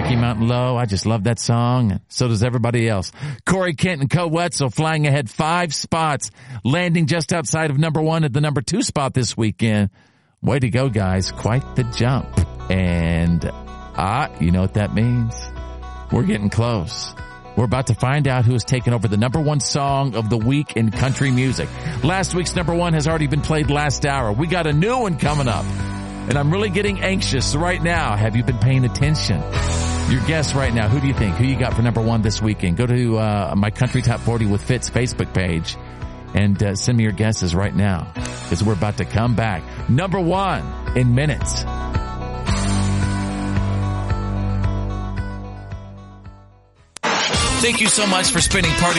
Rocky Mountain Low. I just love that song. So does everybody else. Corey Kent and Co. Wetzel flying ahead 5 spots, landing just outside of number 1 at the number 2 spot this weekend. Way to go, guys. Quite the jump. And, you know what that means? We're getting close. We're about to find out who has taken over the number 1 song of the week in country music. Last week's number 1 has already been played last hour. We got a new one coming up. And I'm really getting anxious right now. Have you been paying attention? Your guess right now. Who do you think? Who you got for number 1 this weekend? Go to my Country Top 40 with Fitz Facebook page and send me your guesses right now, because we're about to come back. Number 1 in minutes. Thank you so much for spending part of